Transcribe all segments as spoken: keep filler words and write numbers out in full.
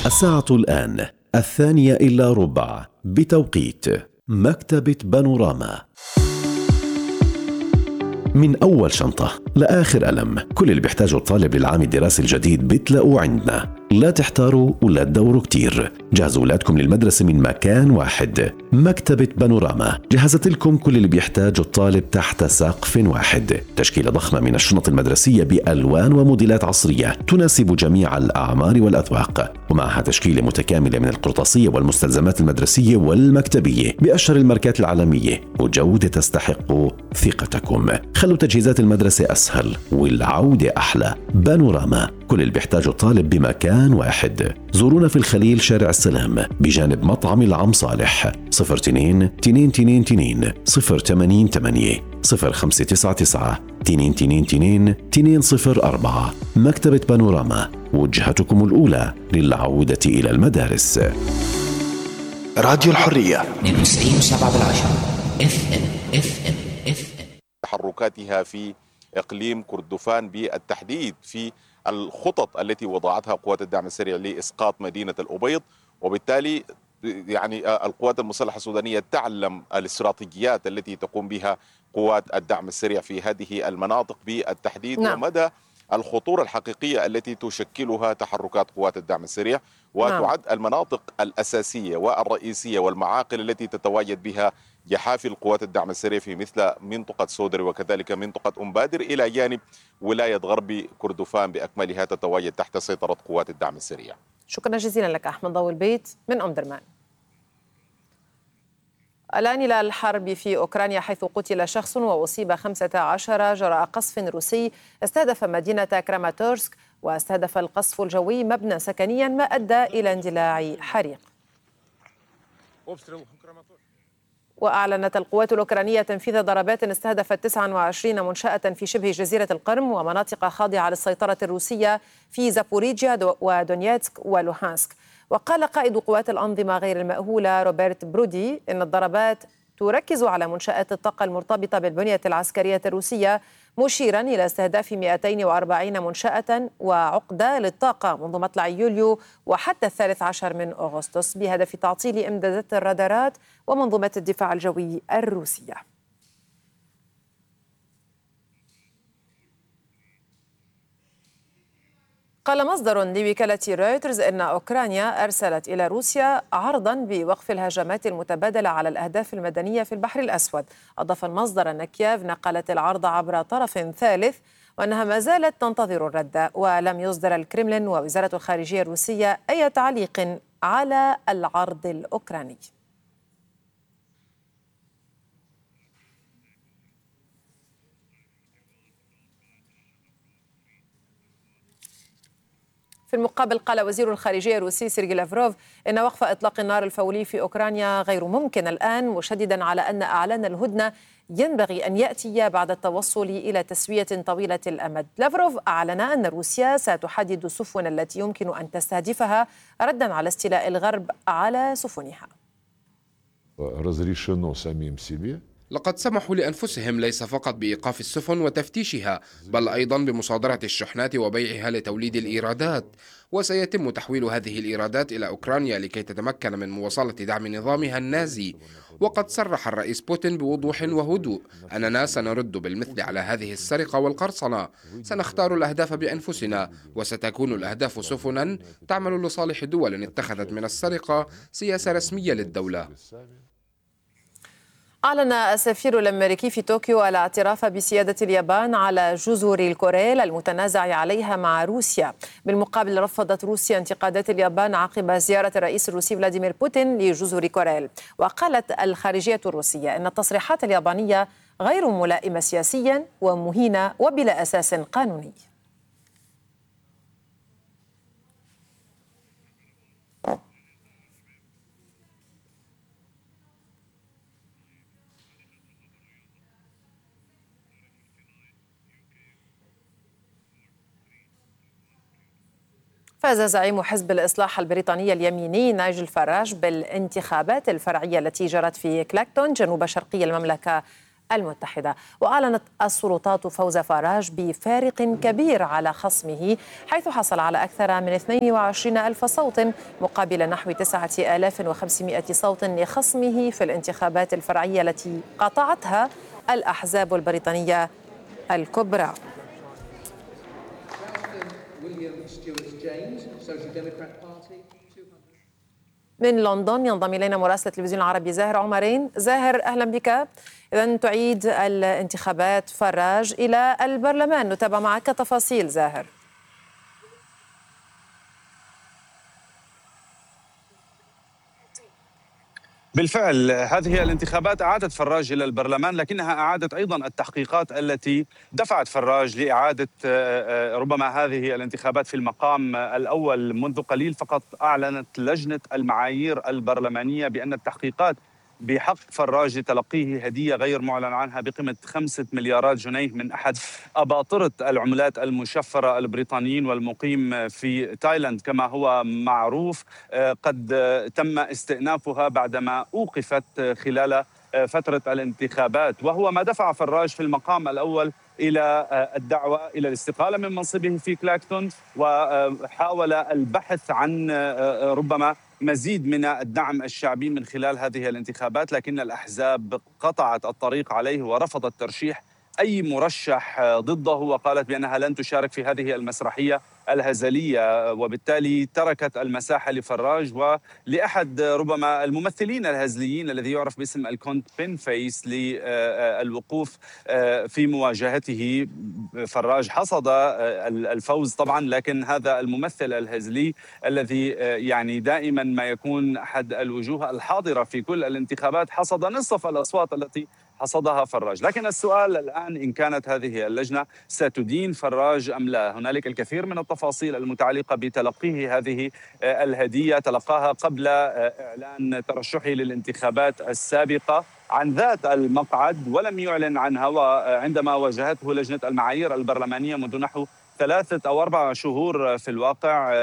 الساعة الآن الثانية إلا ربع بتوقيت مكتبة بانوراما. من أول شنطة لآخر قلم، كل اللي بيحتاجه الطالب للعام الدراسي الجديد بتلاقوه عندنا. لا تحتاروا ولا تدوروا كتير، جهزوا أولادكم للمدرسة من مكان واحد. مكتبة بانوراما جهزت لكم كل اللي بيحتاجه الطالب تحت سقف واحد. تشكيلة ضخمة من الشنط المدرسية بألوان وموديلات عصرية تناسب جميع الأعمار والأذواق، ومعها تشكيلة متكاملة من القرطاسية والمستلزمات المدرسية والمكتبية بأشهر الماركات العالمية، وجودة تستحق ثقتكم. خلوا تجهيزات المدرسة أسهل والعودة أحلى. بانوراما، كل اللي بيحتاجه الطالب بمكان واحد. زورونا في الخليل شارع السلام بجانب مطعم العم صالح. صفر اثنين اثنين اثنين اثنين صفر ثمانية ثمانية صفر خمسة تسعة تسعة اثنين اثنين اثنين اثنين صفر أربعة. مكتبة بانوراما، وجهتكم الأولى للعودة إلى المدارس. راديو الحرية اثنين وتسعين وسبعة بالعشرة اف ام اف ام اف ام. تحركاتها في إقليم كردفان بالتحديد في الخطط التي وضعتها قوات الدعم السريع لإسقاط مدينة الأبيض، وبالتالي يعني القوات المسلحة السودانية تعلم الاستراتيجيات التي تقوم بها قوات الدعم السريع في هذه المناطق بالتحديد. نعم. ومدى الخطورة الحقيقية التي تشكلها تحركات قوات الدعم السريع، وتعد نعم. المناطق الأساسية والرئيسية والمعاقل التي تتواجد بها جحافل قوات الدعم السريع في مثل منطقة سودري وكذلك منطقة أم بادر، إلى جانب ولاية غرب كردفان بأكملها تتواجد تحت سيطرة قوات الدعم السريع. شكرا جزيلا لك أحمد ضوي البيت من أم درمان. الآن إلى الحرب في أوكرانيا، حيث قتل شخص وأصيب خمسة عشر جراء قصف روسي استهدف مدينة كراماتورسك، واستهدف القصف الجوي مبنى سكنيا ما أدى إلى اندلاع حريق. وأعلنت القوات الأوكرانية تنفيذ ضربات استهدفت تسعة وعشرين منشأة في شبه جزيرة القرم ومناطق خاضعة للسيطرة الروسية في زابوريجيا ودونيتسك ولوهانسك. وقال قائد قوات الأنظمة غير المأهولة روبرت برودي إن الضربات تركز على منشآت الطاقة المرتبطة بالبنية العسكرية الروسية، مشيرا إلى استهداف مئتين وأربعين منشأة وعقدة للطاقة منذ مطلع يوليو وحتى الثالث عشر من أغسطس، بهدف تعطيل إمدادات الرادارات ومنظومة الدفاع الجوي الروسية. قال مصدر لوكالة رويترز إن أوكرانيا أرسلت إلى روسيا عرضا بوقف الهجمات المتبادلة على الأهداف المدنية في البحر الأسود. أضاف المصدر أن كييف نقلت العرض عبر طرف ثالث وأنها ما زالت تنتظر الرد، ولم يصدر الكرملين ووزارة الخارجية الروسية أي تعليق على العرض الأوكراني. في المقابل قال وزير الخارجية الروسي سيرجي لافروف إن وقف إطلاق النار الفوري في أوكرانيا غير ممكن الآن، مشددا على أن إعلان الهدنة ينبغي أن يأتي بعد التوصل إلى تسوية طويلة الأمد. لافروف أعلن أن روسيا ستحدد السفن التي يمكن أن تستهدفها ردا على استيلاء الغرب على سفنها. لقد سمحوا لأنفسهم ليس فقط بإيقاف السفن وتفتيشها، بل أيضا بمصادرة الشحنات وبيعها لتوليد الإيرادات، وسيتم تحويل هذه الإيرادات إلى أوكرانيا لكي تتمكن من مواصلة دعم نظامها النازي. وقد صرح الرئيس بوتين بوضوح وهدوء أننا سنرد بالمثل على هذه السرقة والقرصنة، سنختار الأهداف بأنفسنا، وستكون الأهداف سفنا تعمل لصالح دول اتخذت من السرقة سياسة رسمية للدولة. أعلن السفير الأمريكي في طوكيو الاعتراف بسيادة اليابان على جزر الكوريل المتنازع عليها مع روسيا. بالمقابل رفضت روسيا انتقادات اليابان عقب زيارة الرئيس الروسي فلاديمير بوتين لجزر كوريل. وقالت الخارجية الروسية أن التصريحات اليابانية غير ملائمة سياسيا ومهينة وبلا أساس قانوني. فاز زعيم حزب الإصلاح البريطاني اليميني نايجل فاراج بالانتخابات الفرعية التي جرت في كلاكتون جنوب شرقي المملكة المتحدة. وأعلنت السلطات فوز فراج بفارق كبير على خصمه، حيث حصل على أكثر من اثنين وعشرين ألف صوت مقابل نحو تسعة آلاف وخمسمائة صوت لخصمه في الانتخابات الفرعية التي قاطعتها الأحزاب البريطانية الكبرى. من لندن ينضم إلينا مراسل التلفزيون العربي زاهر عمرين. زاهر، أهلا بك. إذن تعيد الانتخابات فراج إلى البرلمان، نتابع معك تفاصيل زاهر. بالفعل هذه الانتخابات أعادت فراج إلى البرلمان، لكنها أعادت أيضا التحقيقات التي دفعت فراج لإعادة ربما هذه الانتخابات في المقام الأول. منذ قليل فقط أعلنت لجنة المعايير البرلمانية بأن التحقيقات بحق فراج لتلقيه هدية غير معلن عنها بقيمة خمسة مليارات جنيه من أحد أباطرة العملات المشفرة البريطانيين والمقيم في تايلاند كما هو معروف، قد تم استئنافها بعدما أوقفت خلال فترة الانتخابات، وهو ما دفع فراج في المقام الأول إلى الدعوة إلى الاستقالة من منصبه في كلاكتون، وحاول البحث عن ربما مزيد من الدعم الشعبي من خلال هذه الانتخابات، لكن الأحزاب قطعت الطريق عليه ورفضت ترشيح أي مرشح ضده، وقالت بأنها لن تشارك في هذه المسرحية الهزلية، وبالتالي تركت المساحة لفراج ولأحد ربما الممثلين الهزليين الذي يعرف باسم الكونت بين فيس للوقوف في مواجهته. فراج حصد الفوز طبعا، لكن هذا الممثل الهزلي الذي يعني دائما ما يكون أحد الوجوه الحاضرة في كل الانتخابات حصد نصف الأصوات التي حصدها فراج. لكن السؤال الآن إن كانت هذه اللجنة ستدين فراج أم لا. هنالك الكثير من التفاصيل المتعلقة بتلقيه هذه الهدية، تلقاها قبل إعلان ترشحه للانتخابات السابقة عن ذات المقعد ولم يعلن عنها، وعندما واجهته لجنة المعايير البرلمانية منذ نحو ثلاثة أو أربع شهور في الواقع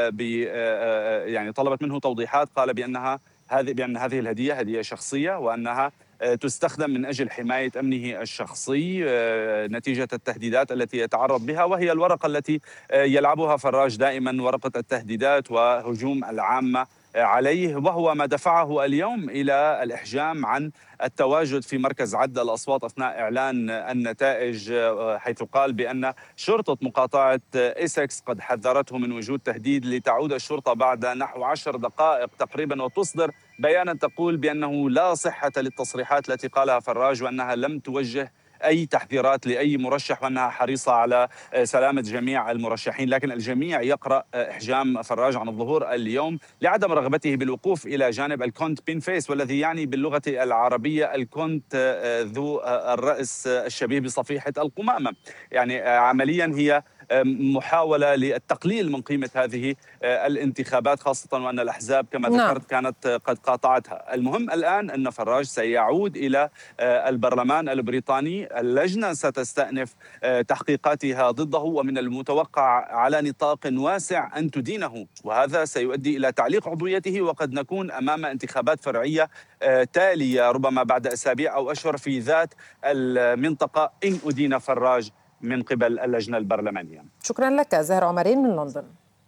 يعني طلبت منه توضيحات، قال بأنها هذه بأن هذه الهدية هدية شخصية وأنها تستخدم من أجل حماية أمنه الشخصي نتيجة التهديدات التي يتعرض بها، وهي الورقة التي يلعبها فراج دائما، ورقة التهديدات وهجوم العامة عليه، وهو ما دفعه اليوم إلى الإحجام عن التواجد في مركز عد الأصوات أثناء إعلان النتائج، حيث قال بأن شرطة مقاطعة إيسكس قد حذرته من وجود تهديد لتعود الشرطة بعد نحو عشر دقائق تقريبا وتصدر بيانا تقول بأنه لا صحة للتصريحات التي قالها فراج، وأنها لم توجه أي تحذيرات لأي مرشح، وأنها حريصة على سلامة جميع المرشحين. لكن الجميع يقرأ إحجام فراج عن الظهور اليوم لعدم رغبته بالوقوف إلى جانب الكونت بين فيس، والذي يعني باللغة العربية الكونت ذو الرأس الشبيه بصفيحة القمامة. يعني عمليا هي محاولة للتقليل من قيمة هذه الانتخابات، خاصة وأن الأحزاب كما نعم. ذكرت كانت قد قاطعتها. المهم الآن أن فراج سيعود إلى البرلمان البريطاني، اللجنة ستستأنف تحقيقاتها ضده، ومن المتوقع على نطاق واسع أن تدينه، وهذا سيؤدي إلى تعليق عضويته، وقد نكون أمام انتخابات فرعية تالية ربما بعد أسابيع أو أشهر في ذات المنطقة إن أدين فراج من قبل اللجنة البرلمانية. شكرا لك زاهر عمرين من لندن.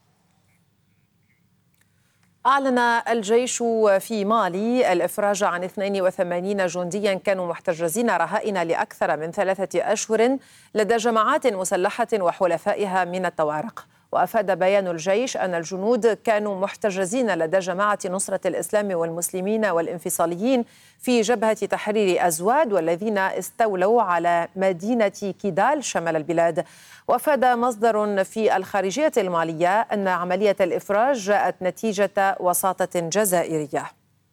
أعلن الجيش في مالي الإفراج عن اثنين وثمانين جنديا كانوا محتجزين رهائن لأكثر من ثلاثة أشهر لدى جماعات مسلحة وحلفائها من الطوارق. وأفاد بيان الجيش أن الجنود كانوا محتجزين لدى جماعة نصرة الإسلام والمسلمين والانفصاليين في جبهة تحرير أزواد، والذين استولوا على مدينة كيدال شمال البلاد. وأفاد مصدر في الخارجية المالية أن عملية الإفراج جاءت نتيجة وساطة جزائرية.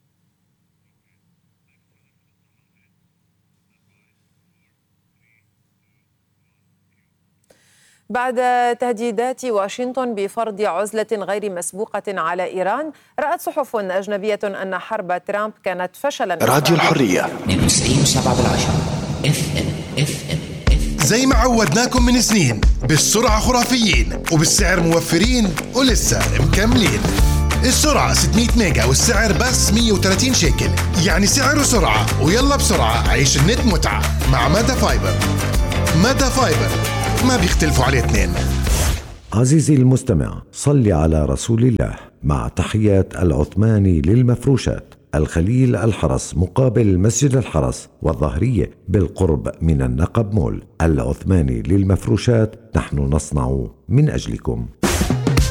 بعد تهديدات واشنطن بفرض عزلة غير مسبوقة على إيران، رأت صحف أجنبية أن حرب ترامب كانت فشلا. راديو الحرية تسعين وسبعة بالعشرة اف ام اف ام زي ما عودناكم من سنين، بالسرعة خرافيين وبالسعر موفرين ولسه مكملين. السرعة ستمية ميجا والسعر بس مية وثلاثين شيكل، يعني سعر وسرعة. ويلا بسرعة عيش النت متعة مع ميدا فايبر. ميدا فايبر ما بيختلفوا عليه اثنين. عزيزي المستمع، صل على رسول الله. مع تحيات العثماني للمفروشات، الخليل الحرس مقابل مسجد الحرس والظهرية بالقرب من النقب مول. العثماني للمفروشات، نحن نصنع من أجلكم.